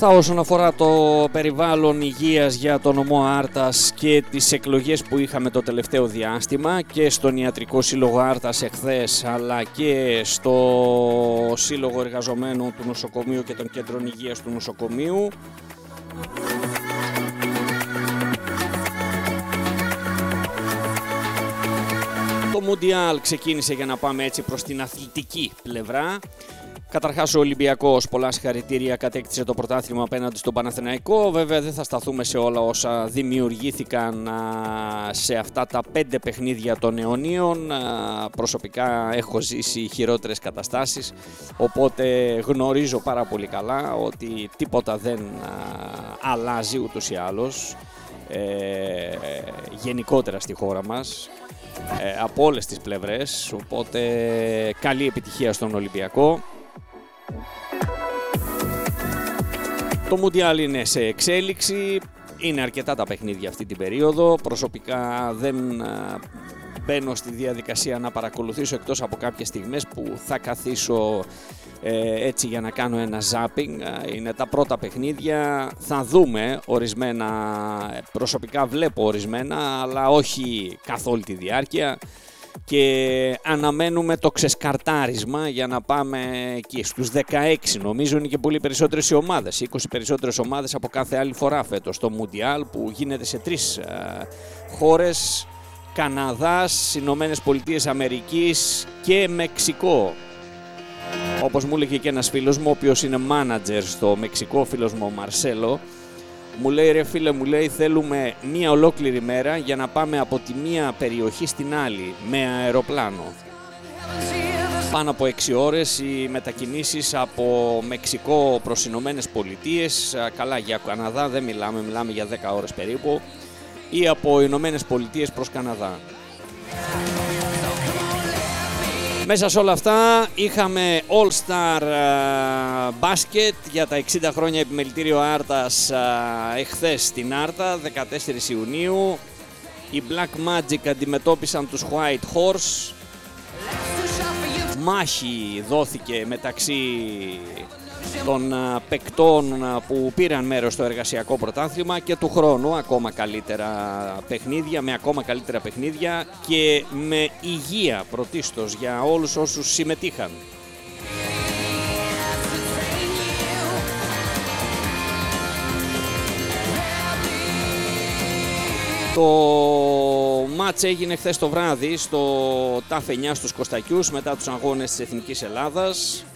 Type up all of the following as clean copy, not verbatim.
Όσον αφορά το περιβάλλον υγείας για το νομό Άρτας και τις εκλογές που είχαμε το τελευταίο διάστημα και στον Ιατρικό Σύλλογο Άρτας εχθές, αλλά και στο Σύλλογο Εργαζομένων του Νοσοκομείου και των Κέντρων Υγείας του Νοσοκομείου, το Μουντιάλ ξεκίνησε, για να πάμε έτσι προς την αθλητική πλευρά. Καταρχάς ο Ολυμπιακός, πολλά συγχαρητήρια, κατέκτησε το πρωτάθλημα απέναντι στον Παναθηναϊκό. Βέβαια δεν θα σταθούμε σε όλα όσα δημιουργήθηκαν σε αυτά τα 5 παιχνίδια των αιωνίων. Προσωπικά έχω ζήσει χειρότερες καταστάσεις, οπότε γνωρίζω πάρα πολύ καλά ότι τίποτα δεν αλλάζει ούτως ή άλλως γενικότερα στη χώρα μας, από όλες τις πλευρές, οπότε καλή επιτυχία στον Ολυμπιακό. Το Μουντιάλ είναι σε εξέλιξη, είναι αρκετά τα παιχνίδια αυτή την περίοδο. Προσωπικά δεν μπαίνω στη διαδικασία να παρακολουθήσω, εκτός από κάποιες στιγμές που θα καθίσω έτσι για να κάνω ένα zapping. Είναι τα πρώτα παιχνίδια, θα δούμε ορισμένα, προσωπικά βλέπω ορισμένα, αλλά όχι καθ' όλη τη διάρκεια. Και αναμένουμε το ξεσκαρτάρισμα για να πάμε εκεί στους 16, νομίζω είναι και πολύ περισσότερες οι ομάδες, 20 περισσότερες ομάδες από κάθε άλλη φορά φέτος το Μουντιάλ, που γίνεται σε 3 χώρες: Καναδάς, Ηνωμένες Πολιτείες Αμερικής και Μεξικό. Όπως μου έλεγε και ένας φίλος μου, ο οποίος είναι manager στο Μεξικό, φίλος μου ο Μαρσέλο, μου λέει, ρε φίλε, μου λέει, θέλουμε μία ολόκληρη μέρα για να πάμε από τη μία περιοχή στην άλλη με αεροπλάνο. Πάνω από 6 ώρες οι μετακινήσεις από Μεξικό προς Ηνωμένες Πολιτείες, καλά για Καναδά δεν μιλάμε, μιλάμε για 10 ώρες περίπου, ή από Ηνωμένες Πολιτείες προς Καναδά. Μέσα σε όλα αυτά είχαμε All Star Basket για τα 60 χρόνια επιμελητήριο Άρτας εχθές στην Άρτα, 14 Ιουνίου. Οι Black Magic αντιμετώπισαν τους White Horse. Μάχη δόθηκε μεταξύ των παικτών που πήραν μέρος στο εργασιακό πρωτάθλημα και του χρόνου ακόμα καλύτερα παιχνίδια, με ακόμα καλύτερα παιχνίδια και με υγεία πρωτίστως για όλους όσους συμμετείχαν. Το μάτς έγινε χθες το βράδυ στο ΤΑΦ 9 στους Κωστακιούς μετά τους αγώνες της Εθνικής Ελλάδας.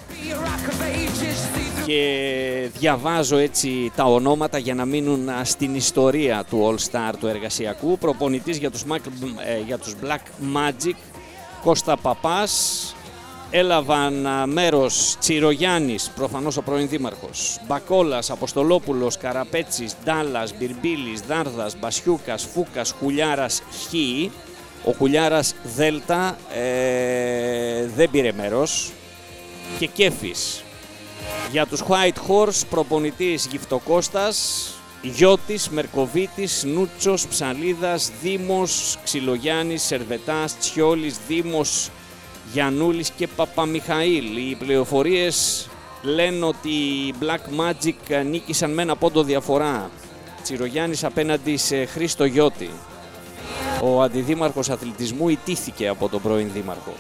Και διαβάζω έτσι τα ονόματα για να μείνουν στην ιστορία του All Star του εργασιακού. Προπονητής για τους Black Magic, Κώστα Παπάς. Έλαβαν μέρος Τσιρογιάννης, προφανώς ο πρώην δήμαρχος, Μπακόλας, Αποστολόπουλος, Καραπέτσης, Ντάλλας, Μπιρμπίλης, Δάρδας, Μπασιούκας, Φούκας, Χουλιάρας Χ. Ο Χουλιάρας Δέλτα δεν πήρε μέρος. Και Κέφης. Για τους White Horse, προπονητής Γυφτοκώστας, Γιώτης, Μερκοβίτης, Νούτσος, Ψαλίδας, Δήμος, Ξυλογιάννης, Σερβετάς, Τσιόλης, Δήμος, Γιαννούλης και Παπαμιχαήλ. Οι πληροφορίες λένε ότι οι Black Magic νίκησαν με 1 πόντο διαφορά. Τσιρογιάννης απέναντι σε Χρήστο Γιώτη. Ο αντιδήμαρχος αθλητισμού ιτήθηκε από τον πρώην δήμαρχο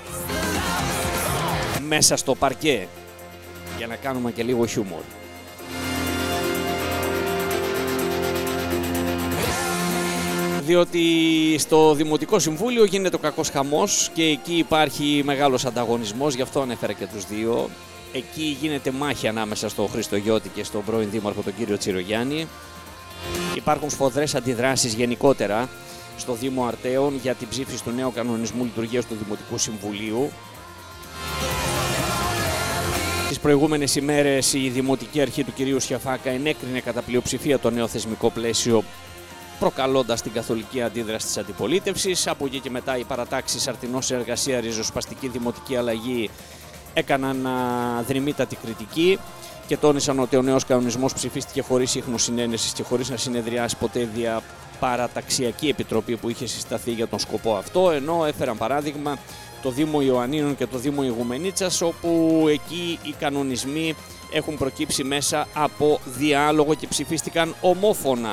μέσα στο παρκέ, για να κάνουμε και λίγο χιούμορ. Διότι στο Δημοτικό Συμβούλιο γίνεται ο κακός χαμός και εκεί υπάρχει μεγάλος ανταγωνισμός, γι' αυτό ανέφερα και τους δύο. Εκεί γίνεται μάχη ανάμεσα στο Χρήστο Γιώτη και στον πρώην δήμαρχο τον κύριο Τσιρογιάννη. Υπάρχουν σφοδρές αντιδράσεις γενικότερα στο Δήμο Αρτέων για την ψήφιση του νέου κανονισμού λειτουργίας του Δημοτικού Συμβουλίου. Τις προηγούμενες ημέρες η Δημοτική Αρχή του κυρίου Σιαφάκα ενέκρινε κατά πλειοψηφία το νέο θεσμικό πλαίσιο, προκαλώντας την καθολική αντίδραση της αντιπολίτευσης. Από εκεί και μετά οι παρατάξεις Αρτινός Εργασία, Ριζοσπαστική Δημοτική Αλλαγή έκαναν δρυμύτατη κριτική και τόνισαν ότι ο νέος κανονισμός ψηφίστηκε χωρίς ίχνος συνένεσης και χωρίς να συνεδριάσει ποτέ διαπαραταξιακή επιτροπή που είχε συσταθεί για τον σκοπό αυτό, ενώ έφεραν παράδειγμα το Δήμο Ιωαννίνων και το Δήμο Ηγουμενίτσας, όπου εκεί οι κανονισμοί έχουν προκύψει μέσα από διάλογο και ψηφίστηκαν ομόφωνα.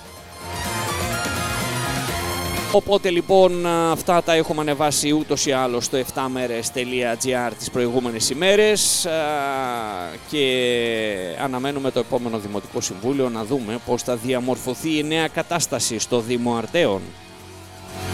Οπότε λοιπόν αυτά τα έχουμε ανεβάσει ούτως ή άλλως στο 7meres.gr τις προηγούμενες ημέρες και αναμένουμε το επόμενο Δημοτικό Συμβούλιο να δούμε πώς θα διαμορφωθεί η νέα κατάσταση στο Δήμο Αρτέων.